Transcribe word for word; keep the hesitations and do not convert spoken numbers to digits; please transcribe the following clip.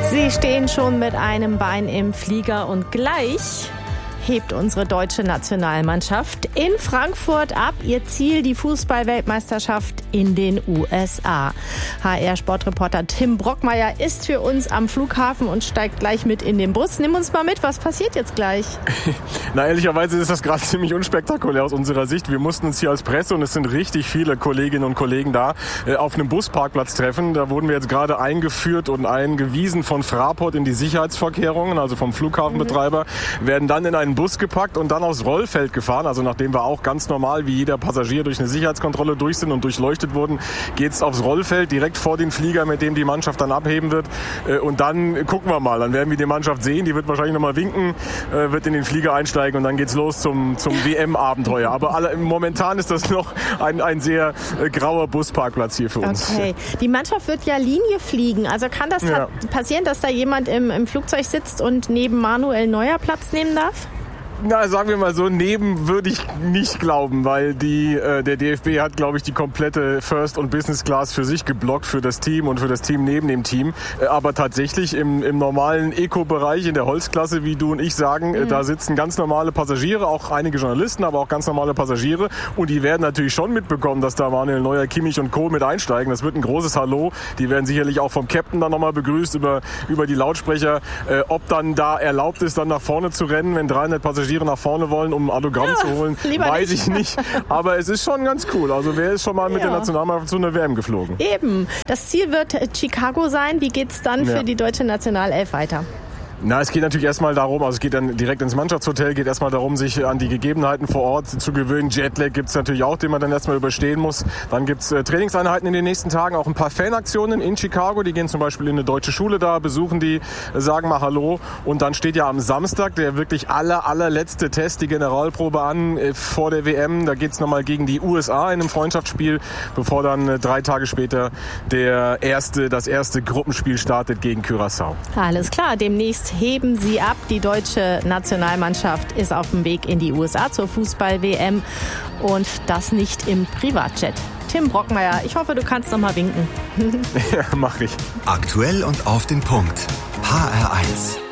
Sie stehen schon mit einem Bein im Flieger und gleich hebt unsere deutsche Nationalmannschaft in Frankfurt ab. Ihr Ziel, die Fußball-Weltmeisterschaft in den U S A. H R-Sportreporter Tim Brockmeier ist für uns am Flughafen und steigt gleich mit in den Bus. Nimm uns mal mit, was passiert jetzt gleich? Na, ehrlicherweise ist das gerade ziemlich unspektakulär aus unserer Sicht. Wir mussten uns hier als Presse, und es sind richtig viele Kolleginnen und Kollegen da, auf einem Busparkplatz treffen. Da wurden wir jetzt gerade eingeführt und eingewiesen von Fraport in die Sicherheitsvorkehrungen, also vom Flughafenbetreiber, mhm. werden dann in einen Bus gepackt und dann aufs Rollfeld gefahren. Also nachdem wir auch ganz normal wie jeder Passagier durch eine Sicherheitskontrolle durch sind und durchleuchtet wurden, geht's aufs Rollfeld direkt vor den Flieger, mit dem die Mannschaft dann abheben wird. Und dann gucken wir mal. Dann werden wir die Mannschaft sehen. Die wird wahrscheinlich nochmal winken, wird in den Flieger einsteigen und dann geht's los zum, zum W M-Abenteuer. Aber alle, momentan ist das noch ein, ein sehr grauer Busparkplatz hier für uns. Okay. Die Mannschaft wird ja Linie fliegen. Also kann das ja. passieren, dass da jemand im, im Flugzeug sitzt und neben Manuel Neuer Platz nehmen darf? Na, sagen wir mal so, neben würde ich nicht glauben, weil die, äh, der D F B hat, glaube ich, die komplette First- und Business-Class für sich geblockt, für das Team und für das Team neben dem Team. Äh, aber tatsächlich im, im normalen Eco-Bereich, in der Holzklasse, wie du und ich sagen, mhm. äh, da sitzen ganz normale Passagiere, auch einige Journalisten, aber auch ganz normale Passagiere. Und die werden natürlich schon mitbekommen, dass da Manuel Neuer, Kimmich und Co. mit einsteigen. Das wird ein großes Hallo. Die werden sicherlich auch vom Captain dann nochmal begrüßt über, über die Lautsprecher. Äh, ob dann da erlaubt ist, dann nach vorne zu rennen, wenn dreihundert Passagiere nach vorne wollen, um ein Autogramm ja, zu holen, weiß nicht. ich nicht. Aber es ist schon ganz cool. Also wer ist schon mal mit ja. der Nationalmannschaft zu einer W M geflogen? Eben. Das Ziel wird Chicago sein. Wie geht's dann ja. für die deutsche Nationalelf weiter? Na, es geht natürlich erstmal darum, also es geht dann direkt ins Mannschaftshotel, geht erstmal darum, sich an die Gegebenheiten vor Ort zu gewöhnen. Jetlag gibt's natürlich auch, den man dann erstmal überstehen muss. Dann gibt's äh, Trainingseinheiten in den nächsten Tagen, auch ein paar Fanaktionen in Chicago. Die gehen zum Beispiel in eine deutsche Schule da, besuchen die, äh, sagen mal Hallo. Und dann steht ja am Samstag der wirklich aller, allerletzte Test, die Generalprobe an äh, vor der W M. Da geht's nochmal gegen die U S A in einem Freundschaftsspiel, bevor dann äh, drei Tage später der erste, das erste Gruppenspiel startet gegen Curaçao. Alles klar, demnächst heben sie ab. Die deutsche Nationalmannschaft ist auf dem Weg in die U S A zur Fußball-W M und das nicht im Privatjet. Tim Brockmeier, ich hoffe, du kannst noch mal winken. Ja, mach ich. Aktuell und auf den Punkt. H R eins.